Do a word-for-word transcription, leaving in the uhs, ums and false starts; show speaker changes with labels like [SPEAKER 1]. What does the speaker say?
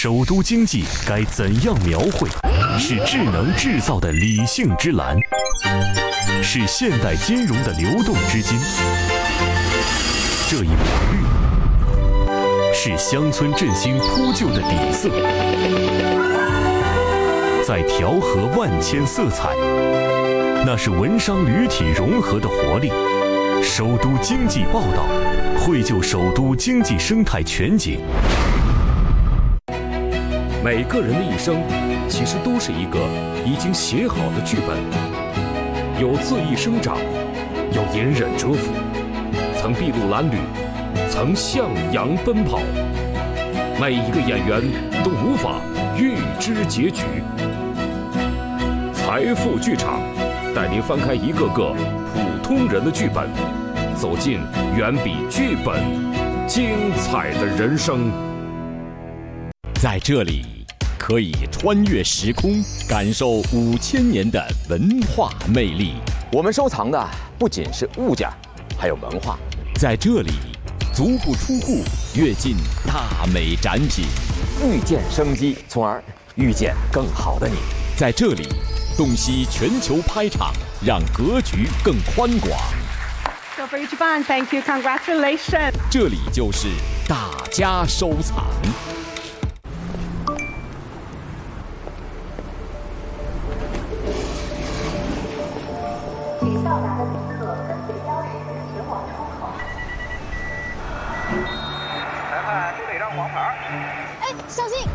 [SPEAKER 1] 首都经济该怎样描绘？是智能制造的理性之蓝，是现代金融的流动之金。这一抹绿，是乡村振兴铺就的底色。在调和万千色彩，那是文商旅体融合的活力。首都经济报道，绘就首都经济生态全景。
[SPEAKER 2] 每个人的一生，其实都是一个已经写好的剧本，有恣意生长，有隐忍蛰伏，曾筚路蓝缕，曾向阳奔跑。每一个演员都无法预知结局。财富剧场带您翻开一个个普通人的剧本，走进远比剧本精彩的人生。
[SPEAKER 3] 在这里，可以穿越时空，感受五千年的文化魅力。
[SPEAKER 4] 我们收藏的不仅是物件，还有文化。
[SPEAKER 3] 在这里，足不出户，跃进大美展品，
[SPEAKER 4] 遇见生机，从而遇见更好的你。
[SPEAKER 3] 在这里，洞悉全球拍场，让格局更宽广。
[SPEAKER 5] So for Japan, thank you, congratulations.
[SPEAKER 3] 这里就是大家收藏。
[SPEAKER 6] 请到达的旅客跟随标识前往出口。
[SPEAKER 7] 裁判丢了一张黄牌。
[SPEAKER 8] 哎，小心！